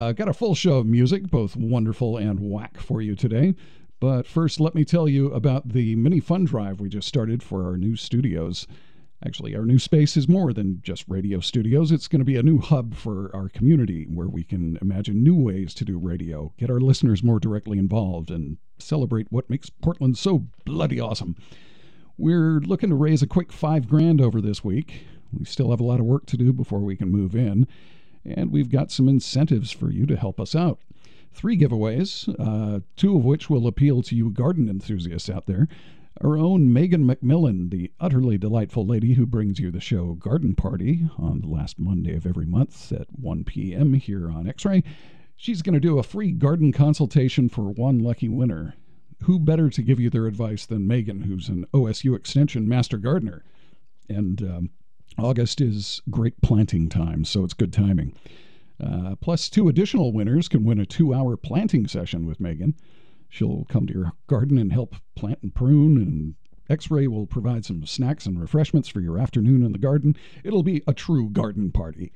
Got a full show of music, both wonderful and whack, for you today. But first, let me tell you about the mini fund drive we just started for our new studios. Actually, our new space is more than just radio studios. It's going to be a new hub for our community where we can imagine new ways to do radio, get our listeners more directly involved, and celebrate what makes Portland so bloody awesome. We're looking to raise a quick $5,000 over this week. We still have a lot of work to do before we can move in. And we've got some incentives for you to help us out. 3 giveaways, 2 of which will appeal to you garden enthusiasts out there. Our own Megan McMillan, the utterly delightful lady who brings you the show Garden Party on the last Monday of every month at 1 p.m. here on X-Ray. She's going to do a free garden consultation for one lucky winner. Who better to give you their advice than Megan, who's an OSU Extension Master Gardener? And August is great planting time, so it's good timing. Plus, 2 additional winners can win a 2-hour planting session with Megan. She'll come to your garden and help plant and prune, and X-Ray will provide some snacks and refreshments for your afternoon in the garden. It'll be a true garden party.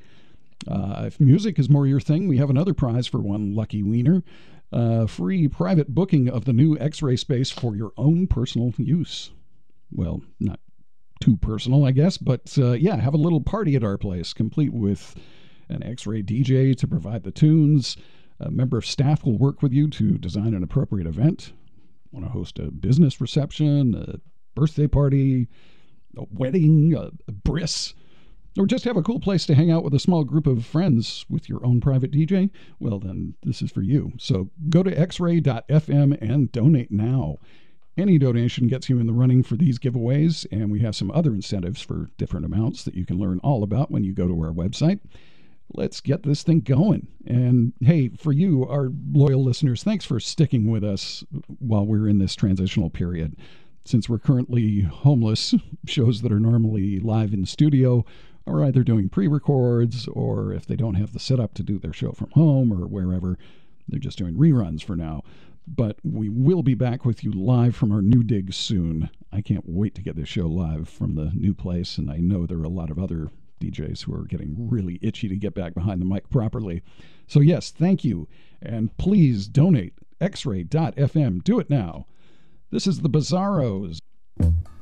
If music is more your thing, we have another prize for one lucky wiener. Free private booking of the new X-Ray space for your own personal use. Well, not too personal, I guess, but have a little party at our place, complete with an X-Ray DJ to provide the tunes. A member of staff will work with you to design an appropriate event. Want to host a business reception, a birthday party, a wedding, a bris, or just have a cool place to hang out with a small group of friends with your own private DJ? Well, then this is for you. So go to xray.fm and donate now. Any donation gets you in the running for these giveaways, and we have some other incentives for different amounts that you can learn all about when you go to our website. Let's get this thing going. And hey, for you, our loyal listeners, thanks for sticking with us while we're in this transitional period. Since we're currently homeless, shows that are normally live in studio are either doing pre-records, or if they don't have the setup to do their show from home or wherever, they're just doing reruns for now. But we will be back with you live from our new digs soon. I can't wait to get this show live from the new place, and I know there are a lot of other DJs who are getting really itchy to get back behind the mic properly. So yes, thank you, and please donate. xray.fm. Do it now. This is the Bizarros.